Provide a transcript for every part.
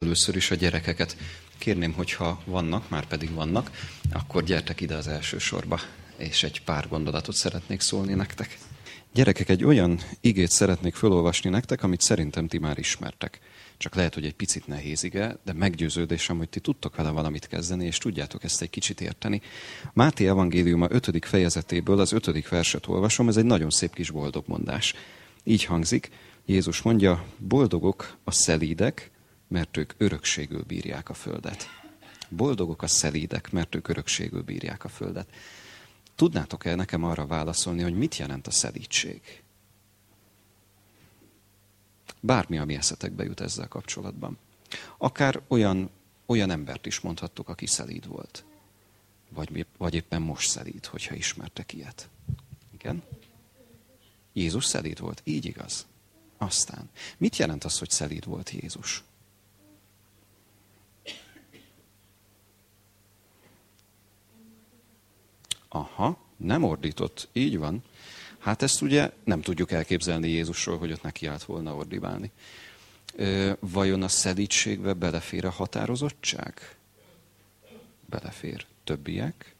Először is a gyerekeket kérném, hogyha vannak, már pedig vannak, akkor gyertek ide az első sorba, és egy pár gondolatot szeretnék szólni nektek. Gyerekek, egy olyan igét szeretnék felolvasni nektek, amit szerintem ti már ismertek. Csak lehet, hogy egy picit nehéz ige, de meggyőződésem, hogy ti tudtok vele valamit kezdeni, és tudjátok ezt egy kicsit érteni. Máté evangéliuma 5. fejezetéből az 5. verset olvasom, ez egy nagyon szép kis boldogmondás. Így hangzik, Jézus mondja, boldogok a szelídek, mert ők örökségül bírják a földet. Boldogok a szelídek, mert ők örökségül bírják a földet. Tudnátok-e nekem arra válaszolni, hogy mit jelent a szelídség? Bármi, ami eszetekbe jut ezzel kapcsolatban. Akár olyan embert is mondhattok, aki szelíd volt. Vagy éppen most szelíd, hogyha ismertek ilyet. Igen? Jézus szelíd volt, így igaz. Aztán, mit jelent az, hogy szelíd volt Jézus? Aha, nem ordított, így van. Hát ezt ugye nem tudjuk elképzelni Jézusról, hogy ott neki állt volna ordibálni. Vajon a szelídségbe belefér a határozottság? Belefér. Többiek?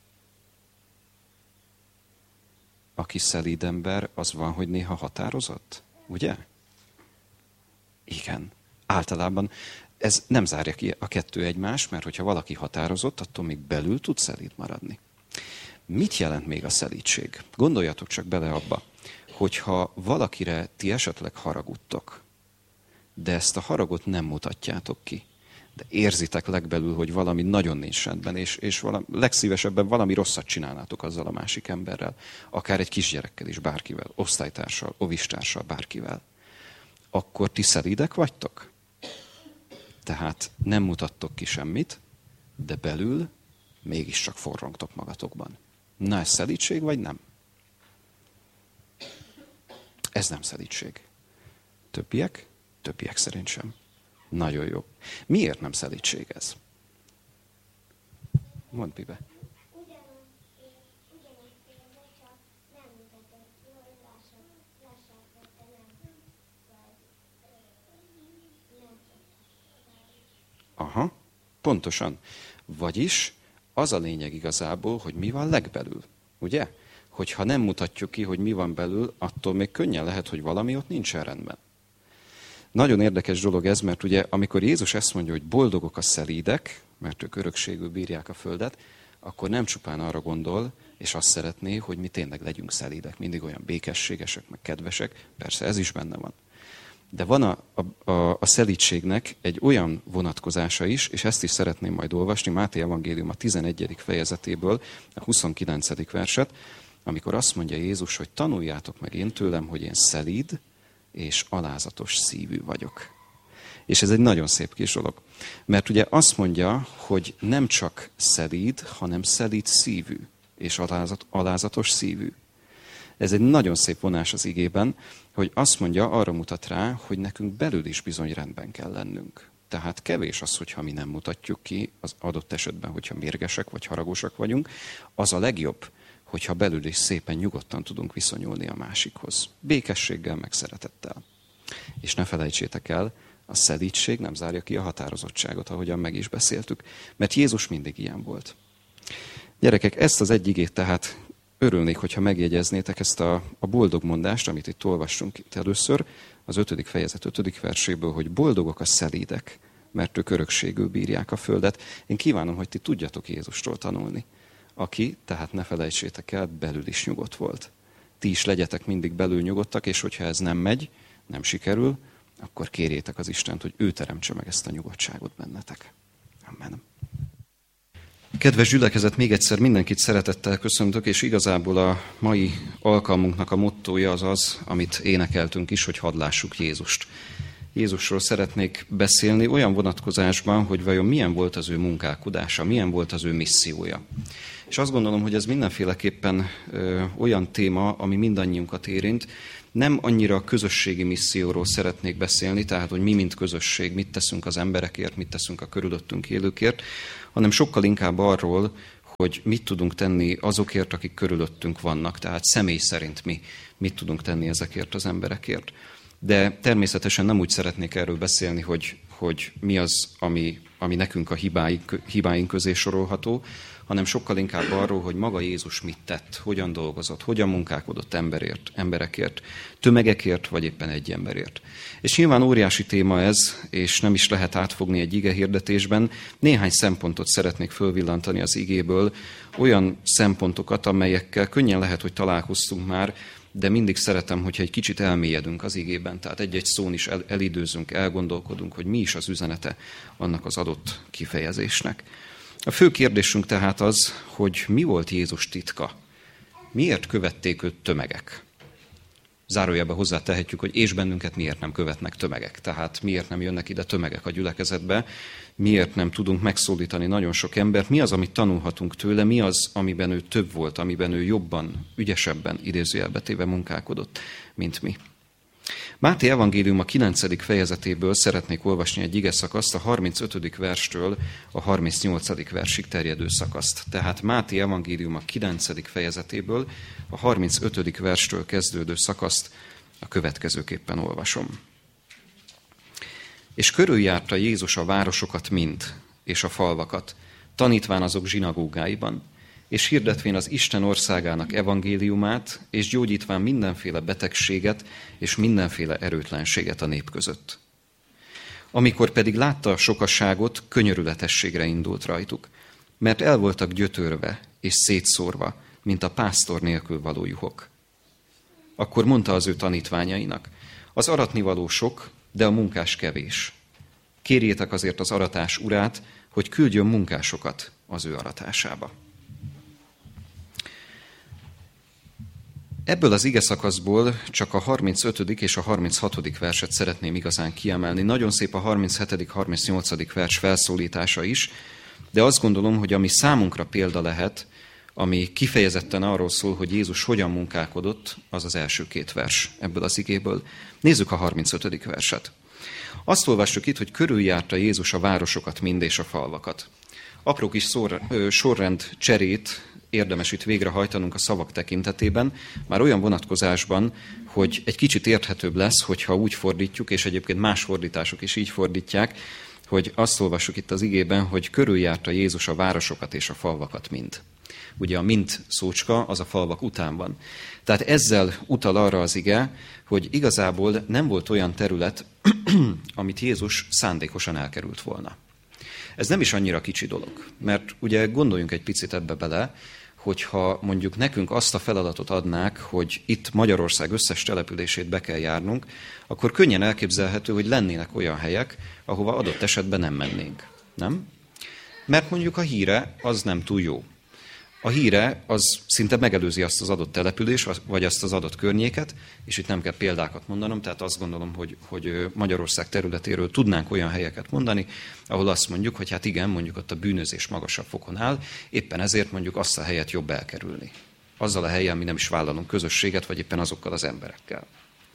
Aki szelíd ember, az van, hogy néha határozott? Ugye? Igen. Általában ez nem zárja ki a kettő egymást, mert hogyha valaki határozott, attól még belül tud szelíd maradni. Mit jelent még a szelídség? Gondoljatok csak bele abba, hogyha valakire ti esetleg haragudtok, de ezt a haragot nem mutatjátok ki, de érzitek legbelül, hogy valami nagyon nincs rendben, és legszívesebben valami rosszat csinálnátok azzal a másik emberrel, akár egy kisgyerekkel is, bárkivel, osztálytársal, ovistársal, bárkivel, akkor ti szelídek vagytok? Tehát nem mutattok ki semmit, de belül mégiscsak forrongtok magatokban. Na, ez szelídség, vagy nem? Ez nem szelídség. Többiek? Többiek szerint sem. Nagyon jó. Miért nem szelídség ez? Mondd, Bibe. Aha, pontosan. Vagyis az a lényeg igazából, hogy mi van legbelül, ugye? Hogyha nem mutatjuk ki, hogy mi van belül, attól még könnyen lehet, hogy valami ott nincsen rendben. Nagyon érdekes dolog ez, mert ugye amikor Jézus ezt mondja, hogy boldogok a szelídek, mert ők örökségül bírják a földet, akkor nem csupán arra gondol, és azt szeretné, hogy mi tényleg legyünk szelídek, mindig olyan békességesek, meg kedvesek, persze ez is benne van. De van a szelídségnek egy olyan vonatkozása is, és ezt is szeretném majd olvasni, Máté evangélium a 11. fejezetéből, a 29. verset, amikor azt mondja Jézus, hogy tanuljátok meg én tőlem, hogy én szelíd és alázatos szívű vagyok. És ez egy nagyon szép kis dolog. Mert ugye azt mondja, hogy nem csak szelíd, hanem szelíd szívű és alázatos szívű. Ez egy nagyon szép vonás az igében, hogy azt mondja, arra mutat rá, hogy nekünk belül is bizony rendben kell lennünk. Tehát kevés az, hogyha mi nem mutatjuk ki, az adott esetben, hogyha mérgesek vagy haragosak vagyunk, az a legjobb, hogyha belül is szépen nyugodtan tudunk viszonyulni a másikhoz. Békességgel, meg szeretettel. És ne felejtsétek el, a szelídség nem zárja ki a határozottságot, ahogyan meg is beszéltük, mert Jézus mindig ilyen volt. Gyerekek, ezt az egy igét tehát örülnék, hogyha megjegyeznétek ezt a boldog mondást, amit itt olvassunk itt először, az 5. fejezet 5. verséből, hogy boldogok a szelídek, mert ők örökségül bírják a földet. Én kívánom, hogy ti tudjatok Jézustól tanulni, aki, tehát ne felejtsétek el, belül is nyugodt volt. Ti is legyetek mindig belül nyugodtak, és hogyha ez nem megy, nem sikerül, akkor kérjétek az Istent, hogy ő teremtse meg ezt a nyugodtságot bennetek. Amen. Kedves gyülekezet, még egyszer mindenkit szeretettel köszöntök, és igazából a mai alkalmunknak a mottója az, amit énekeltünk is, hogy hadd lássuk Jézust. Jézusról szeretnék beszélni olyan vonatkozásban, hogy vajon milyen volt az ő munkálkodása, milyen volt az ő missziója. És azt gondolom, hogy ez mindenféleképpen olyan téma, ami mindannyiunkat érint. Nem annyira a közösségi misszióról szeretnék beszélni, tehát hogy mi, mint közösség, mit teszünk az emberekért, mit teszünk a körülöttünk élőkért, hanem sokkal inkább arról, hogy mit tudunk tenni azokért, akik körülöttünk vannak, tehát személy szerint mi mit tudunk tenni ezekért az emberekért. De természetesen nem úgy szeretnék erről beszélni, hogy hogy mi az, ami nekünk a hibáink közé sorolható, hanem sokkal inkább arról, hogy maga Jézus mit tett, hogyan dolgozott, hogyan munkálkodott emberekért, tömegekért, vagy éppen egy emberért. És nyilván óriási téma ez, és nem is lehet átfogni egy ige hirdetésben. Néhány szempontot szeretnék fölvillantani az igéből, olyan szempontokat, amelyekkel könnyen lehet, hogy találkoztunk már, de mindig szeretem, hogyha egy kicsit elmélyedünk az igében, tehát egy-egy szón is elidőzünk, elgondolkodunk, hogy mi is az üzenete annak az adott kifejezésnek. A fő kérdésünk tehát az, hogy mi volt Jézus titka? Miért követték őt tömegek? Zárójelbe hozzátehetjük, hogy és bennünket miért nem követnek tömegek. Tehát miért nem jönnek ide tömegek a gyülekezetbe, miért nem tudunk megszólítani nagyon sok embert, mi az, amit tanulhatunk tőle, mi az, amiben ő több volt, amiben ő jobban, ügyesebben, idézőjelbe téve munkálkodott, mint mi. Máté evangélium a 9. fejezetéből szeretnék olvasni egy igeszakaszt, a 35. verstől a 38. versig terjedő szakaszt. Tehát Máté evangélium a 9. fejezetéből a 35. verstől kezdődő szakaszt a következőképpen olvasom. És körüljárta Jézus a városokat mind, és a falvakat, tanítván azok zsinagógáiban, és hirdetvén az Isten országának evangéliumát, és gyógyítván mindenféle betegséget és mindenféle erőtlenséget a nép között. Amikor pedig látta a sokasságot, könyörületességre indult rajtuk, mert el voltak gyötörve és szétszórva, mint a pásztor nélkül való juhok. Akkor mondta az ő tanítványainak, az aratnivaló sok, de a munkás kevés. Kérjétek azért az aratás urát, hogy küldjön munkásokat az ő aratásába. Ebből az igeszakaszból csak a 35. és a 36. verset szeretném igazán kiemelni. Nagyon szép a 37., 38. vers felszólítása is, de azt gondolom, hogy ami számunkra példa lehet, ami kifejezetten arról szól, hogy Jézus hogyan munkálkodott, az az első 2 vers ebből az igéből. Nézzük a 35. verset. Azt olvassuk itt, hogy körüljárta Jézus a városokat mind és a falvakat. Apró kis sorrend cserét érdemes itt végrehajtanunk a szavak tekintetében, már olyan vonatkozásban, hogy egy kicsit érthetőbb lesz, hogyha úgy fordítjuk, és egyébként más fordítások is így fordítják, hogy azt olvassuk itt az igében, hogy körüljárta Jézus a városokat és a falvakat mind. Ugye a mind szócska az a falvak után van. Tehát ezzel utal arra az ige, hogy igazából nem volt olyan terület, amit Jézus szándékosan elkerült volna. Ez nem is annyira kicsi dolog, mert ugye gondoljunk egy picit ebbe bele, hogyha mondjuk nekünk azt a feladatot adnák, hogy itt Magyarország összes települését be kell járnunk, akkor könnyen elképzelhető, hogy lennének olyan helyek, ahova adott esetben nem mennénk. Nem? Mert mondjuk a híre az nem túl jó. A híre az szinte megelőzi azt az adott település, vagy azt az adott környéket, és itt nem kell példákat mondanom, tehát azt gondolom, hogy Magyarország területéről tudnánk olyan helyeket mondani, ahol azt mondjuk, hogy hát igen, mondjuk ott a bűnözés magasabb fokon áll, éppen ezért mondjuk azt a helyet jobb elkerülni. Azzal a helyen mi nem is vállalunk közösséget, vagy éppen azokkal az emberekkel.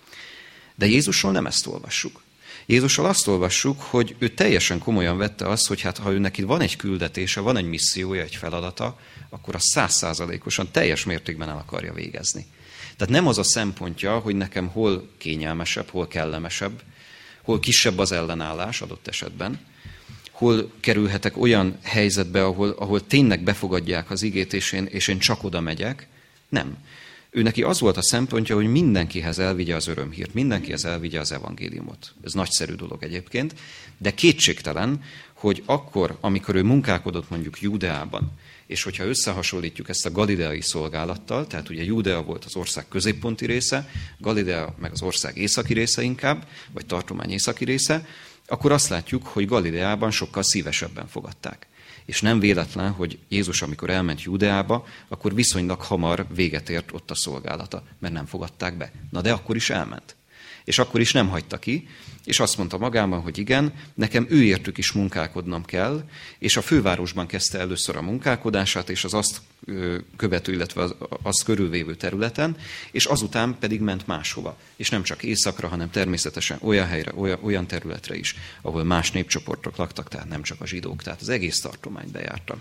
De Jézusról nem ezt olvassuk. Jézussal azt olvassuk, hogy ő teljesen komolyan vette azt, hogy hát ha ő neki van egy küldetése, van egy missziója, egy feladata, akkor a 100%-osan teljes mértékben el akarja végezni. Tehát nem az a szempontja, hogy nekem hol kényelmesebb, hol kellemesebb, hol kisebb az ellenállás adott esetben, hol kerülhetek olyan helyzetbe, ahol tényleg befogadják az igét, és én csak oda megyek. Nem. Ő neki az volt a szempontja, hogy mindenkihez elvigye az örömhírt, mindenkihez elvigye az evangéliumot. Ez nagyszerű dolog egyébként, de kétségtelen, hogy akkor, amikor ő munkálkodott mondjuk Júdeában, és hogyha összehasonlítjuk ezt a galileai szolgálattal, tehát ugye Júdea volt az ország középponti része, Galilea meg az ország északi része inkább, vagy tartomány északi része, akkor azt látjuk, hogy Galileában sokkal szívesebben fogadták. És nem véletlen, hogy Jézus, amikor elment Júdeába, akkor viszonylag hamar véget ért ott a szolgálata, mert nem fogadták be. Na de akkor is elment. És akkor is nem hagyta ki, és azt mondta magában, hogy igen, nekem őértük is munkálkodnom kell, és a fővárosban kezdte először a munkálkodását, és az azt követő, illetve az azt körülvévő területen, és azután pedig ment máshova. És nem csak északra, hanem természetesen olyan helyre, olyan területre is, ahol más népcsoportok laktak, tehát nem csak a zsidók, tehát az egész tartományt bejárta.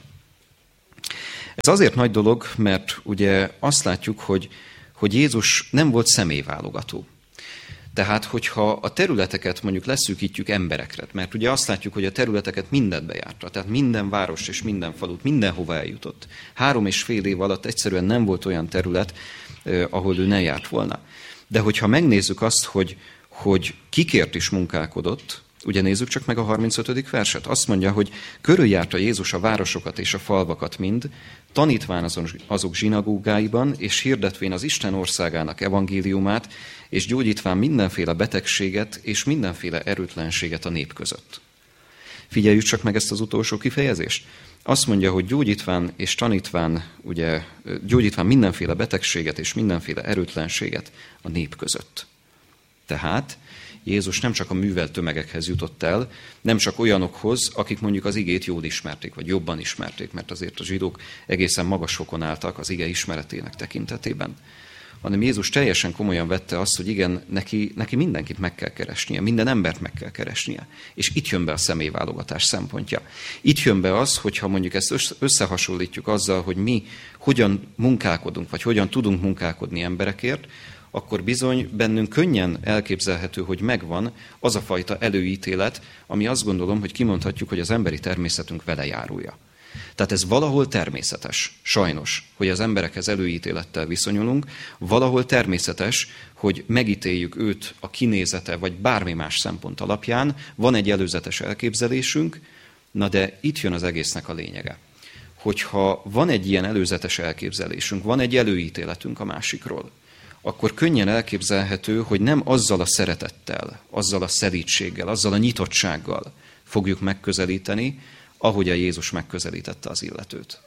Ez azért nagy dolog, mert ugye azt látjuk, hogy Jézus nem volt személyválogató. Tehát, hogyha a területeket mondjuk leszűkítjük emberekre, mert ugye azt látjuk, hogy a területeket mindent bejárta, tehát minden város és minden falut, mindenhova eljutott. 3,5 év alatt egyszerűen nem volt olyan terület, ahol ő ne járt volna. De hogyha megnézzük azt, hogy kikért is munkálkodott, ugye nézzük csak meg a 35. verset. Azt mondja, hogy körüljárta Jézus a városokat és a falvakat mind, tanítván azok zsinagógáiban, és hirdetvén az Isten országának evangéliumát, és gyógyítván mindenféle betegséget és mindenféle erőtlenséget a nép között. Figyeljük csak meg ezt az utolsó kifejezést. Azt mondja, hogy gyógyítván és tanítván, ugye, gyógyítván mindenféle betegséget és mindenféle erőtlenséget a nép között. Tehát Jézus nem csak a művelt tömegekhez jutott el, nem csak olyanokhoz, akik mondjuk az igét jól ismerték, vagy jobban ismerték, mert azért a zsidók egészen magas fokon álltak az ige ismeretének tekintetében, hanem Jézus teljesen komolyan vette azt, hogy igen, neki mindenkit meg kell keresnie, minden embert meg kell keresnie. És itt jön be a személyválogatás szempontja. Itt jön be az, hogyha mondjuk ezt összehasonlítjuk azzal, hogy mi hogyan munkálkodunk, vagy hogyan tudunk munkálkodni emberekért, akkor bizony bennünk könnyen elképzelhető, hogy megvan az a fajta előítélet, ami azt gondolom, hogy kimondhatjuk, hogy az emberi természetünk vele járulja. Tehát ez valahol természetes, sajnos, hogy az emberekhez előítélettel viszonyulunk, valahol természetes, hogy megítéljük őt a kinézete, vagy bármi más szempont alapján, van egy előzetes elképzelésünk, na de itt jön az egésznek a lényege. Hogyha van egy ilyen előzetes elképzelésünk, van egy előítéletünk a másikról, akkor könnyen elképzelhető, hogy nem azzal a szeretettel, azzal a szelídséggel, azzal a nyitottsággal fogjuk megközelíteni, ahogy a Jézus megközelítette az illetőt.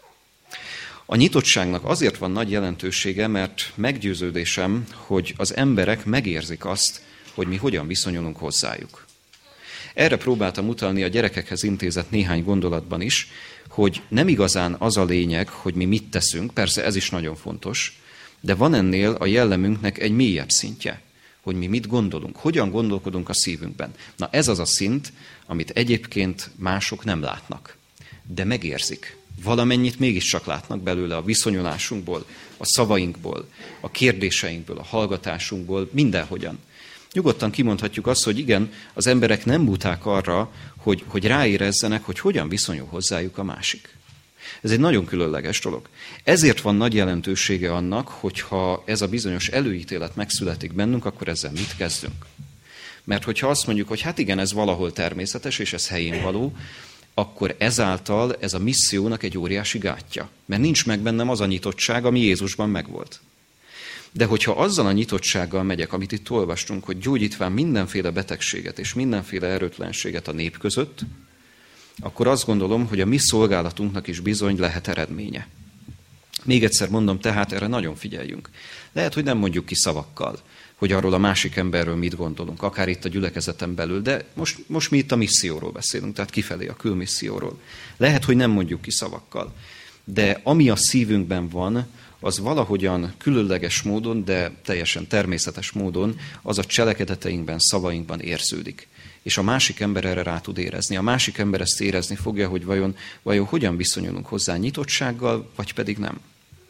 A nyitottságnak azért van nagy jelentősége, mert meggyőződésem, hogy az emberek megérzik azt, hogy mi hogyan viszonyulunk hozzájuk. Erre próbáltam utalni a gyerekekhez intézett néhány gondolatban is, hogy nem igazán az a lényeg, hogy mi mit teszünk, persze ez is nagyon fontos, de van ennél a jellemünknek egy mélyebb szintje, hogy mi mit gondolunk, hogyan gondolkodunk a szívünkben. Na ez az a szint, amit egyébként mások nem látnak, de megérzik. Valamennyit mégiscsak látnak belőle a viszonyulásunkból, a szavainkból, a kérdéseinkből, a hallgatásunkból, mindenhogyan. Nyugodtan kimondhatjuk azt, hogy igen, az emberek nem buták arra, hogy ráérezzenek, hogy hogyan viszonyul hozzájuk a másik. Ez egy nagyon különleges dolog. Ezért van nagy jelentősége annak, hogyha ez a bizonyos előítélet megszületik bennünk, akkor ezzel mit kezdünk? Mert hogyha azt mondjuk, hogy hát igen, ez valahol természetes, és ez helyén való, akkor ezáltal ez a missziónak egy óriási gátja. Mert nincs meg bennem az a nyitottság, ami Jézusban megvolt. De hogyha azzal a nyitottsággal megyek, amit itt olvastunk, hogy gyógyítván mindenféle betegséget és mindenféle erőtlenséget a nép között, akkor azt gondolom, hogy a mi szolgálatunknak is bizony lehet eredménye. Még egyszer mondom, tehát erre nagyon figyeljünk. Lehet, hogy nem mondjuk ki szavakkal, hogy arról a másik emberről mit gondolunk, akár itt a gyülekezeten belül, de most mi itt a misszióról beszélünk, tehát kifelé a külmisszióról. Lehet, hogy nem mondjuk ki szavakkal, de ami a szívünkben van, az valahogyan különleges módon, de teljesen természetes módon az a cselekedeteinkben, szavainkban érződik. És a másik ember erre rá tud érezni. A másik ember ezt érezni fogja, hogy vajon hogyan viszonyulunk hozzá, nyitottsággal, vagy pedig nem.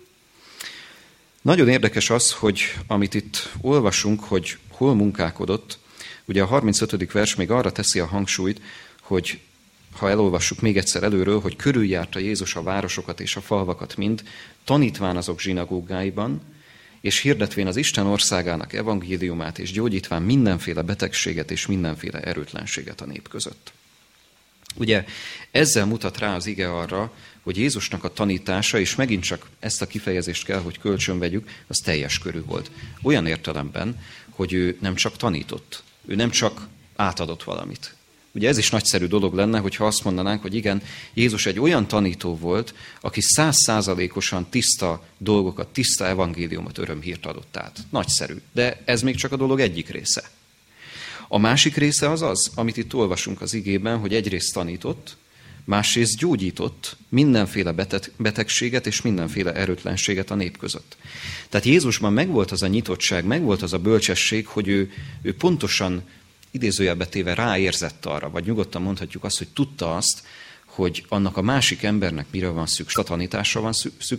Nagyon érdekes az, hogy amit itt olvasunk, hogy hol munkálkodott, ugye a 35. vers még arra teszi a hangsúlyt, hogy ha elolvassuk még egyszer előről, hogy körüljárta Jézus a városokat és a falvakat mind, tanítván azok zsinagógáiban, és hirdetvén az Isten országának evangéliumát, és gyógyítván mindenféle betegséget és mindenféle erőtlenséget a nép között. Ugye ezzel mutat rá az ige arra, hogy Jézusnak a tanítása, és megint csak ezt a kifejezést kell, hogy kölcsönvegyük, az teljes körű volt. Olyan értelemben, hogy ő nem csak tanított, ő nem csak átadott valamit. Ugye ez is nagyszerű dolog lenne, hogyha azt mondanánk, hogy igen, Jézus egy olyan tanító volt, aki 100%-osan tiszta dolgokat, tiszta evangéliumot, örömhírt adott át. Nagyszerű, de ez még csak a dolog egyik része. A másik része az, amit itt olvasunk az igében, hogy egyrészt tanított, másrészt gyógyított mindenféle betegséget és mindenféle erőtlenséget a nép között. Tehát Jézusban megvolt az a nyitottság, megvolt az a bölcsesség, hogy ő pontosan idézőjelbe téve ráérzett arra, vagy nyugodtan mondhatjuk azt, hogy tudta azt, hogy annak a másik embernek mire van szükség, a tanításra van szüksége,